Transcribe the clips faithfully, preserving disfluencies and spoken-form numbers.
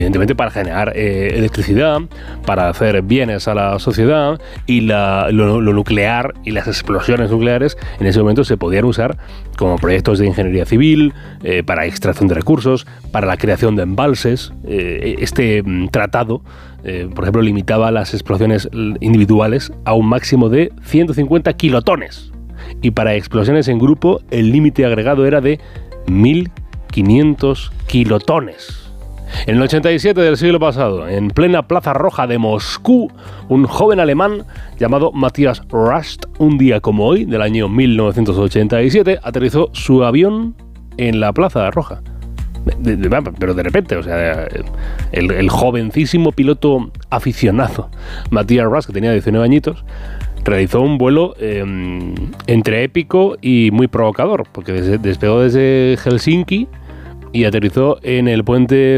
evidentemente para generar eh, electricidad, para hacer bienes a la sociedad, y la, lo, lo nuclear y las explosiones nucleares en ese momento se podían usar como proyectos de ingeniería civil, eh, para extracción de recursos, para la creación de embalses. Eh, este mm, tratado, eh, por ejemplo, limitaba las explosiones individuales a un máximo de ciento cincuenta kilotones, y para explosiones en grupo el límite agregado era de mil quinientos kilotones. En el ochenta y siete del siglo pasado, en plena Plaza Roja de Moscú, un joven alemán llamado Matthias Rust, un día como hoy, del año mil novecientos ochenta y siete, aterrizó su avión en la Plaza Roja. De, de, pero de repente, o sea, el, el jovencísimo piloto aficionado Matthias Rust, que tenía diecinueve añitos, realizó un vuelo eh, entre épico y muy provocador, porque desde, despegó desde Helsinki y aterrizó en el puente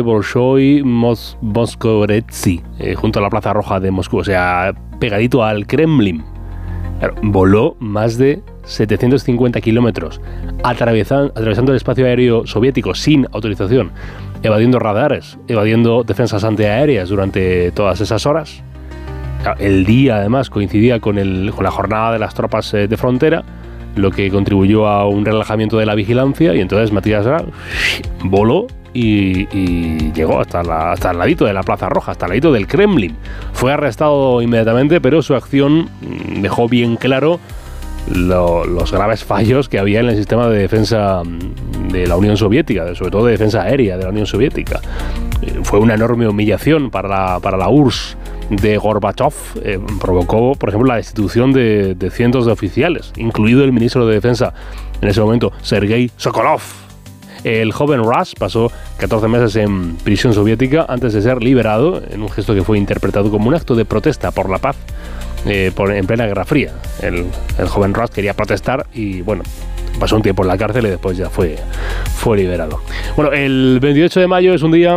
Bolshoi-Moskvoretsi, eh, junto a la Plaza Roja de Moscú, o sea, pegadito al Kremlin. Claro, voló más de setecientos cincuenta kilómetros, atravesando, atravesando el espacio aéreo soviético sin autorización, evadiendo radares, evadiendo defensas antiaéreas durante todas esas horas. El día, además, coincidía con, el, con la jornada de las tropas eh, de frontera, lo que contribuyó a un relajamiento de la vigilancia, y entonces Matthias voló y, y llegó hasta, la, hasta el ladito de la Plaza Roja, hasta el ladito del Kremlin. Fue arrestado inmediatamente, pero su acción dejó bien claro lo, los graves fallos que había en el sistema de defensa de la Unión Soviética, sobre todo de defensa aérea de la Unión Soviética. Fue una enorme humillación para la, para la U R S S de Gorbachev. Eh, provocó, por ejemplo, la destitución de, de cientos de oficiales, incluido el ministro de Defensa en ese momento, Sergei Sokolov. El joven Rust pasó catorce meses en prisión soviética antes de ser liberado, en un gesto que fue interpretado como un acto de protesta por la paz, eh, por, en plena Guerra Fría. El, el joven Rust quería protestar y, bueno, pasó un tiempo en la cárcel y después ya fue, fue liberado. Bueno, el veintiocho de mayo es un día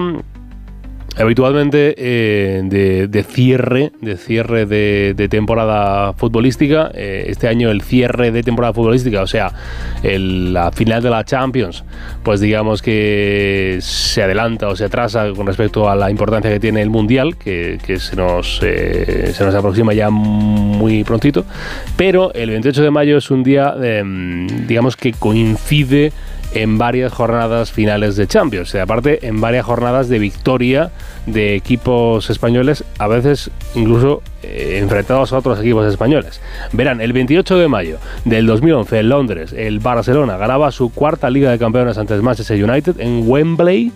habitualmente eh, de, de cierre, de cierre de, de temporada futbolística. Eh, este año el cierre de temporada futbolística, o sea, el, la final de la Champions, pues digamos que se adelanta o se atrasa con respecto a la importancia que tiene el Mundial, que, que se nos eh, se nos aproxima ya muy prontito. Pero el veintiocho de mayo es un día, eh, digamos que coincide en varias jornadas finales de Champions, y aparte en varias jornadas de victoria de equipos españoles, a veces incluso eh, enfrentados a otros equipos españoles. Verán, el veintiocho de mayo del dos mil once en Londres, el Barcelona ganaba su cuarta Liga de Campeones ante el Manchester United en Wembley,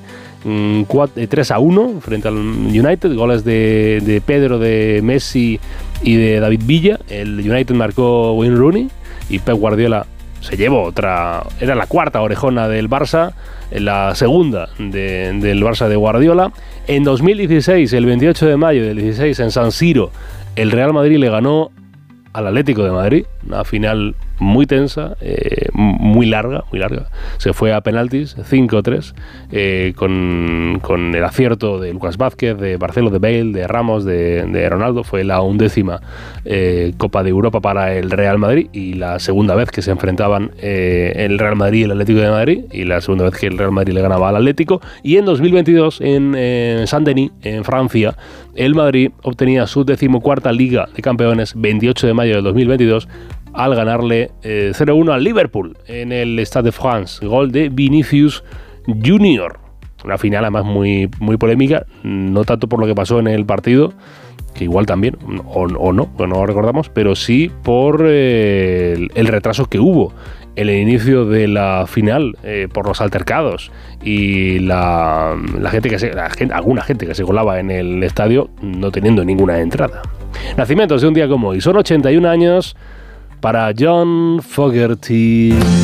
tres a uno frente al United, goles de, de Pedro, de Messi y de David Villa. El United marcó Wayne Rooney y Pep Guardiola se llevó otra, era la cuarta orejona del Barça, la segunda de, del Barça de Guardiola. En dos mil dieciséis, el veintiocho de mayo del dieciséis, en San Siro, el Real Madrid le ganó al Atlético de Madrid, una final muy tensa, eh, muy larga, muy larga. Se fue a penaltis, cinco tres, eh, con, con el acierto de Lucas Vázquez, de Marcelo, de Bale, de Ramos, de, de Ronaldo. Fue la undécima eh, Copa de Europa para el Real Madrid y la segunda vez que se enfrentaban eh, el Real Madrid y el Atlético de Madrid, y la segunda vez que el Real Madrid le ganaba al Atlético. Y en dos mil veintidós, en eh, Saint-Denis, en Francia, el Madrid obtenía su decimocuarta Liga de Campeones, veintiocho de mayo del dos mil veintidós, al ganarle eh, cero uno al Liverpool en el Stade de France, gol de Vinicius Junior. Una final además muy, muy polémica, no tanto por lo que pasó en el partido, que igual también, o, o no, pues no lo recordamos, pero sí por eh, el, el retraso que hubo en el inicio de la final, eh, por los altercados y la, la gente que se, la gente, alguna gente que se colaba en el estadio no teniendo ninguna entrada. Nacimientos de un día como hoy, son ochenta y un años para John Fogerty.